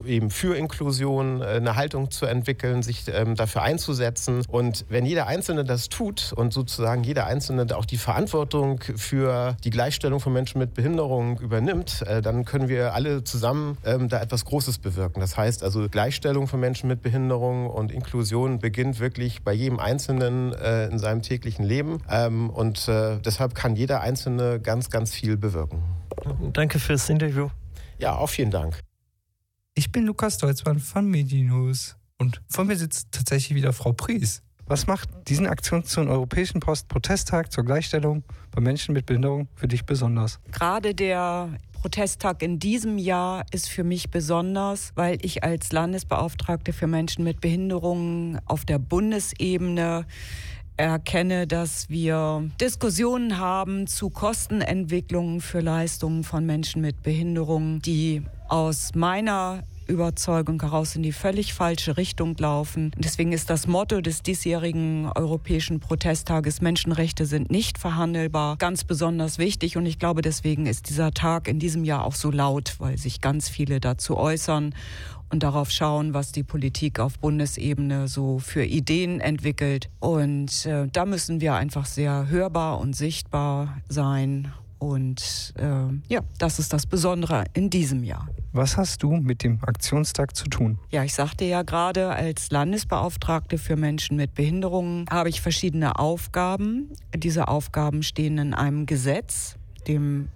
eben für Inklusion eine Haltung zu entwickeln, sich dafür einzusetzen. Und wenn jeder Einzelne das tut und sozusagen jeder Einzelne auch die Verantwortung für die Gleichstellung von Menschen mit Behinderung übernimmt, dann können wir alle zusammen da etwas Großes bewirken. Das heißt also, Gleichstellung von Menschen mit Behinderung und Inklusion beginnt wirklich bei jedem Einzelnen in seinem täglichen Leben. Und deshalb kann jeder Einzelne ganz, ganz viel bewirken. Danke fürs Interview. Ja, auch vielen Dank. Ich bin Lukas Deutzmann von Medinews und vor mir sitzt tatsächlich wieder Frau Pries. Was macht diesen Aktion zum Europäischen Protesttag zur Gleichstellung von Menschen mit Behinderung für dich besonders? Gerade der Protesttag in diesem Jahr ist für mich besonders, weil ich als Landesbeauftragte für Menschen mit Behinderungen auf der Bundesebene erkenne, dass wir Diskussionen haben zu Kostenentwicklungen für Leistungen von Menschen mit Behinderungen, die aus meiner Überzeugung heraus in die völlig falsche Richtung laufen. Deswegen ist das Motto des diesjährigen Europäischen Protesttages Menschenrechte sind nicht verhandelbar ganz besonders wichtig und ich glaube, deswegen ist dieser Tag in diesem Jahr auch so laut, weil sich ganz viele dazu äußern und darauf schauen, was die Politik auf Bundesebene so für Ideen entwickelt. Und da müssen wir einfach sehr hörbar und sichtbar sein. Und das ist das Besondere in diesem Jahr. Was hast du mit dem Aktionstag zu tun? Ja, ich sagte ja gerade, als Landesbeauftragte für Menschen mit Behinderungen habe ich verschiedene Aufgaben. Diese Aufgaben stehen in einem Gesetz, dem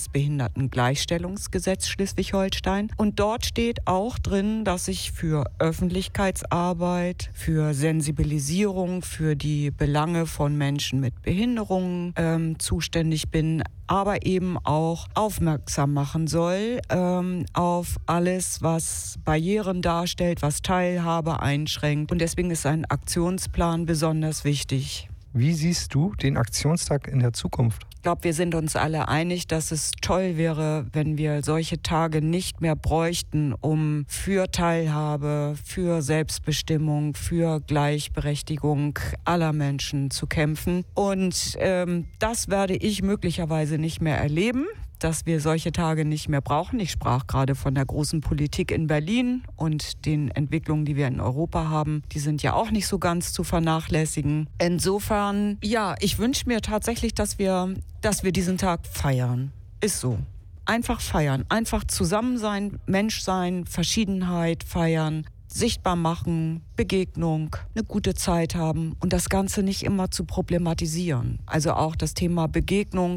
Landesbehindertengleichstellungsgesetz Schleswig-Holstein. Und dort steht auch drin, dass ich für Öffentlichkeitsarbeit, für Sensibilisierung, für die Belange von Menschen mit Behinderungen zuständig bin, aber eben auch aufmerksam machen soll auf alles, was Barrieren darstellt, was Teilhabe einschränkt. Und deswegen ist ein Aktionsplan besonders wichtig. Wie siehst du den Aktionstag in der Zukunft? Ich glaube, wir sind uns alle einig, dass es toll wäre, wenn wir solche Tage nicht mehr bräuchten, um für Teilhabe, für Selbstbestimmung, für Gleichberechtigung aller Menschen zu kämpfen. Und das werde ich möglicherweise nicht mehr erleben, dass wir solche Tage nicht mehr brauchen. Ich sprach gerade von der großen Politik in Berlin und den Entwicklungen, die wir in Europa haben. Die sind ja auch nicht so ganz zu vernachlässigen. Insofern, ja, ich wünsche mir tatsächlich, dass wir diesen Tag feiern. Ist so. Einfach feiern. Einfach zusammen sein, Mensch sein, Verschiedenheit feiern, sichtbar machen, Begegnung, eine gute Zeit haben und das Ganze nicht immer zu problematisieren. Also auch das Thema Begegnung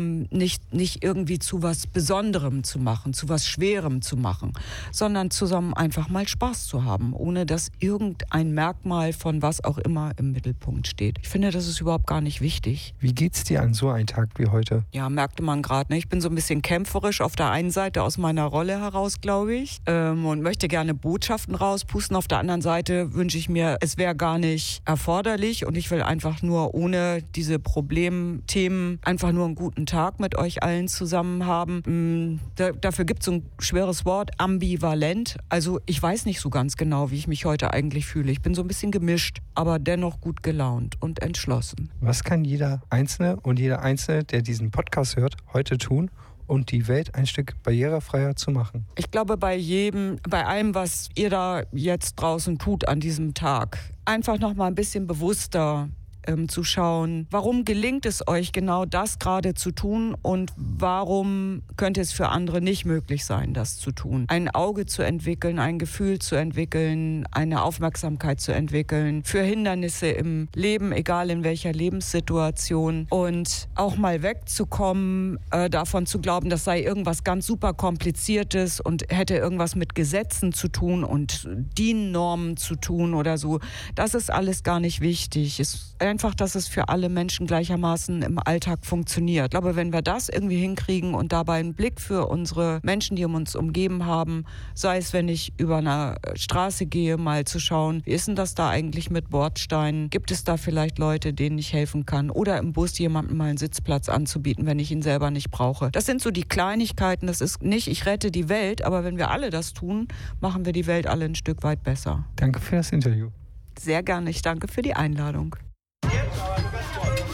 nicht irgendwie zu was Besonderem zu machen, zu was Schwerem zu machen, sondern zusammen einfach mal Spaß zu haben, ohne dass irgendein Merkmal von was auch immer im Mittelpunkt steht. Ich finde, das ist überhaupt gar nicht wichtig. Wie geht's dir an so einem Tag wie heute? Ja, merkte man gerade. Ne? Ich bin so ein bisschen kämpferisch auf der einen Seite aus meiner Rolle heraus, glaube ich, und möchte gerne Botschaften rauspusten. Auf der anderen Seite wünsche ich mir, es wäre gar nicht erforderlich und ich will einfach nur ohne diese Problemthemen einfach nur einen guten Tag mit euch allen zusammen haben. Dafür gibt es so ein schweres Wort, ambivalent. Also ich weiß nicht so ganz genau, wie ich mich heute eigentlich fühle. Ich bin so ein bisschen gemischt, aber dennoch gut gelaunt und entschlossen. Was kann jeder Einzelne und jeder Einzelne, der diesen Podcast hört, heute tun, und die Welt ein Stück barrierefreier zu machen? Ich glaube, bei allem, was ihr da jetzt draußen tut an diesem Tag, einfach noch mal ein bisschen bewusster zu schauen, warum gelingt es euch genau das gerade zu tun und warum könnte es für andere nicht möglich sein, das zu tun. Ein Auge zu entwickeln, ein Gefühl zu entwickeln, eine Aufmerksamkeit zu entwickeln für Hindernisse im Leben, egal in welcher Lebenssituation und auch mal wegzukommen, davon zu glauben, das sei irgendwas ganz super Kompliziertes und hätte irgendwas mit Gesetzen zu tun und DIN-Normen zu tun oder so. Das ist alles gar nicht wichtig. Es ist einfach, dass es für alle Menschen gleichermaßen im Alltag funktioniert. Ich glaube, wenn wir das irgendwie hinkriegen und dabei einen Blick für unsere Menschen, die uns umgeben haben, sei es, wenn ich über eine Straße gehe, mal zu schauen, wie ist denn das da eigentlich mit Bordsteinen? Gibt es da vielleicht Leute, denen ich helfen kann? Oder im Bus jemandem mal einen Sitzplatz anzubieten, wenn ich ihn selber nicht brauche. Das sind so die Kleinigkeiten. Das ist nicht, ich rette die Welt, aber wenn wir alle das tun, machen wir die Welt alle ein Stück weit besser. Danke für das Interview. Sehr gerne. Ich danke für die Einladung.